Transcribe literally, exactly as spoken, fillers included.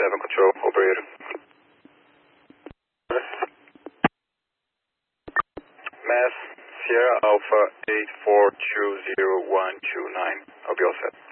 seven control, operator. Mass Sierra Alpha eight four two zero one two nine. I'll be all set.